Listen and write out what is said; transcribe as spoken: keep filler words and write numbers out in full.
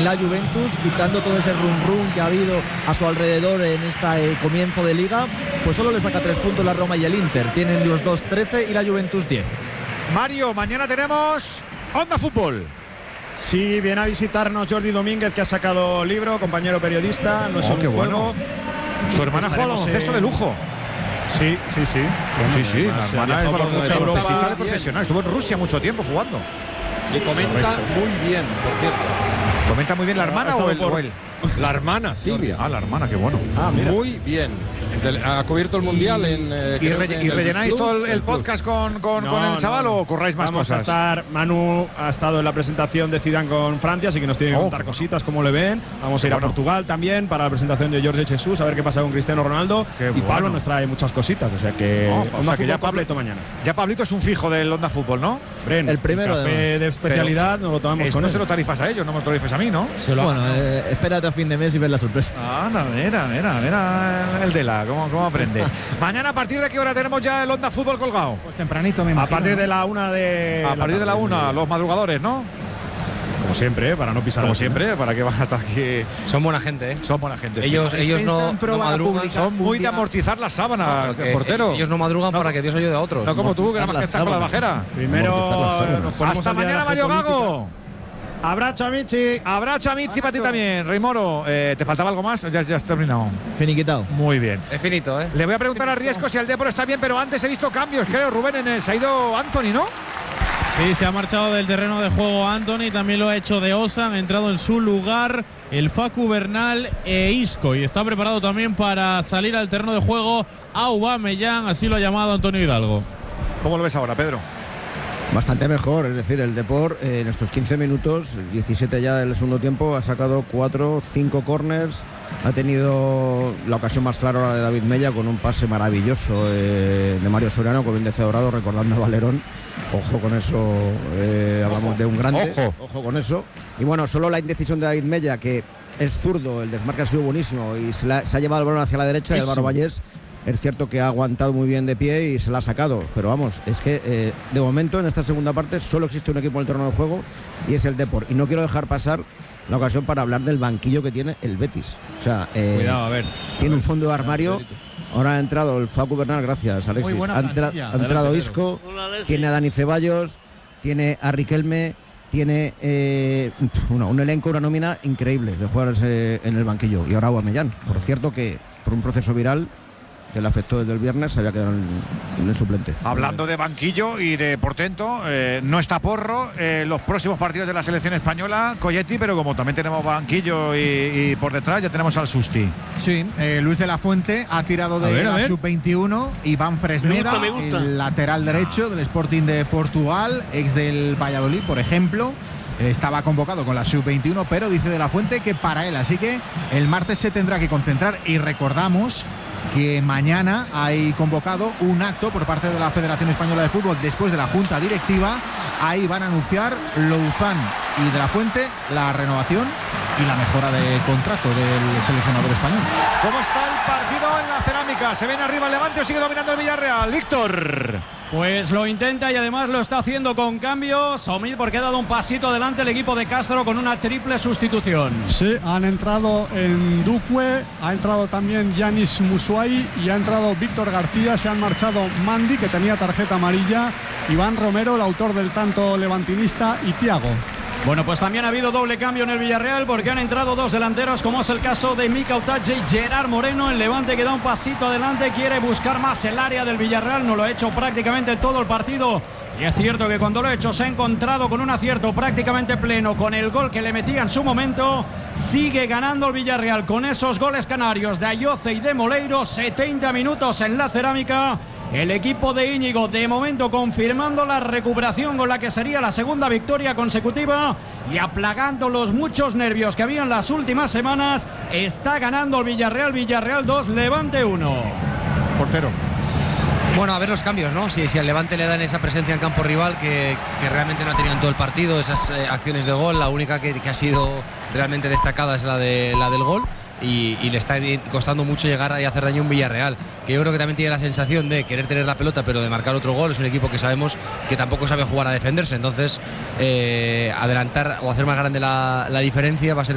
la Juventus, quitando todo ese run run que ha habido a su alrededor en este eh, comienzo de liga, pues solo le saca tres puntos la Roma y el Inter. Tienen los dos trece y la Juventus diez. Mario, mañana tenemos Onda Fútbol. Sí, viene a visitarnos Jordi Domínguez, que ha sacado libro, compañero periodista. No es oh, un qué juego. bueno. Su hermana juega baloncesto de lujo. Sí, sí, sí. Bueno, sí, sí, la hermana es baloncestista de profesional. Estuvo en Rusia mucho tiempo jugando. Y comenta Correcto. muy bien, por cierto. ¿Comenta muy bien la hermana o él, o él? La hermana, Silvia. Ah, la hermana, qué bueno. Ah, mira. Muy bien. Ha cubierto el mundial en. Eh, ¿Y, re, ¿y rellenáis el todo el, el podcast con, con, no, con el chaval no, o curráis más vamos cosas? A estar, Manu ha estado en la presentación de Zidane con Francia, así que nos tiene que contar oh, cositas como le ven. Vamos a ir bueno. a Portugal también para la presentación de Jorge Jesús, a ver qué pasa con Cristiano Ronaldo. Qué y bueno. Pablo nos trae muchas cositas, o sea que, no, o sea que ya Pablo mañana. Ya Pablito es un fijo del Onda Fútbol, ¿no? Bren, el primero el café de especialidad nos lo tomamos con no él. Se lo tarifas a ellos, no me lo tarifas a mí, ¿no? Se lo bueno, eh, espérate a fin de mes y ves la sorpresa. Ah, no, mira, mira, mira el de la, cómo, cómo aprende. Mañana, ¿a partir de qué hora tenemos ya el Onda Fútbol colgado? Pues tempranito, me imagino. A partir de la una de. A partir de la una, los madrugadores, ¿no? Como siempre, ¿eh? Para no pisar. Como siempre, para que van hasta aquí. Son buena gente, ¿eh? Son buena gente. Ellos, sí. ellos no, no madrugan. Son muy de amortizar la sábana, no, portero. Ellos no madrugan no, para que Dios ayude a otros. No como tú, que nada más que estás con la bajera. Primero. Hasta mañana, Mario Gago. Abrazo a Michi. Abrazo a Michi para ti también. Rey Moro, eh, ¿te faltaba algo más? Ya, ya has terminado. Finiquitado. Muy bien. Es finito, ¿eh? Le voy a preguntar a Riesco si el Depor está bien, pero antes he visto cambios, creo, Rubén, en el, se ha ido Anthony, ¿no? Sí, se ha marchado del terreno de juego Anthony, también lo ha hecho de Osa, han entrado en su lugar el Facu Bernal e Isco, y está preparado también para salir al terreno de juego Aubameyang, así lo ha llamado Antonio Hidalgo. ¿Cómo lo ves ahora, Pedro? Bastante mejor, es decir, el Depor eh, en estos quince minutos, diecisiete ya del segundo tiempo, ha sacado cuatro, cinco corners, ha tenido la ocasión más clara la de David Mella con un pase maravilloso eh, de Mario Soriano, con bien de Dorado, recordando a Valerón. Ojo con eso, eh, hablamos ojo, de un grande, ojo. ojo con eso. Y bueno, solo la indecisión de David Mella, que es zurdo, el desmarque ha sido buenísimo y se, la, se ha llevado el balón hacia la derecha y Álvaro Vallés. Es cierto que ha aguantado muy bien de pie y se la ha sacado, pero vamos, es que eh, de momento en esta segunda parte solo existe un equipo en el terreno de juego y es el Depor. Y no quiero dejar pasar la ocasión para hablar del banquillo que tiene el Betis. O sea, eh, Cuidado, a ver. Tiene un fondo de armario. Ahora ha entrado el Facu Bernal, gracias Alexis. Ha, entra, ha entrado Isco, tiene a Dani Ceballos, tiene a Riquelme, tiene eh, bueno, un elenco, una nómina increíble de jugadores en el banquillo. Y ahora Aubameyang, por cierto que por un proceso viral que le afectó desde el viernes, se había quedado en, en el suplente. Hablando de banquillo y de portento, eh, no está Porro, eh, los próximos partidos de la selección española, Colletti, pero como también tenemos banquillo y, y por detrás ya tenemos al Susti. Sí, eh, Luis de la Fuente ha tirado de ver, la sub veintiuno, Iván Fresneda, me gusta, me gusta. El lateral derecho del Sporting de Portugal, ex del Valladolid, por ejemplo. Estaba convocado con la sub veintiuno, pero dice de la Fuente que para él, así que el martes se tendrá que concentrar. Y recordamos que mañana hay convocado un acto por parte de la Federación Española de Fútbol después de la Junta Directiva. Ahí van a anunciar Louzán y de la Fuente la renovación y la mejora de contrato del seleccionador español. ¿Cómo está el partido en la Cerámica? ¿Se ven arriba el Levante o sigue dominando el Villarreal? Víctor. Pues lo intenta y además lo está haciendo con cambios. Omid, porque ha dado un pasito adelante el equipo de Castro con una triple sustitución. Sí, han entrado en Duque, ha entrado también Yanis Musuai y ha entrado Víctor García. Se han marchado Mandi, que tenía tarjeta amarilla, Iván Romero, el autor del tanto levantinista, y Thiago. Bueno, pues también ha habido doble cambio en el Villarreal porque han entrado dos delanteros, como es el caso de Mika Utache y Gerard Moreno. El Levante que da un pasito adelante, quiere buscar más el área del Villarreal, no lo ha hecho prácticamente todo el partido. Y es cierto que cuando lo ha hecho se ha encontrado con un acierto prácticamente pleno, con el gol que le metía en su momento. Sigue ganando el Villarreal con esos goles canarios de Ayoce y de Moleiro. setenta minutos en la Cerámica. El equipo de Íñigo, de momento confirmando la recuperación con la que sería la segunda victoria consecutiva y aplagando los muchos nervios que había en las últimas semanas. Está ganando el Villarreal, Villarreal dos, Levante uno. Portero. Bueno, a ver los cambios, ¿no? Si, si al Levante le dan esa presencia en campo rival que, que realmente no ha tenido en todo el partido, esas eh, acciones de gol, la única que, que ha sido realmente destacada es la, de, la del gol. Y, y le está costando mucho llegar y hacer daño a un Villarreal, que yo creo que también tiene la sensación de querer tener la pelota pero de marcar otro gol. Es un equipo que sabemos que tampoco sabe jugar a defenderse, entonces eh, adelantar o hacer más grande la, la diferencia va a ser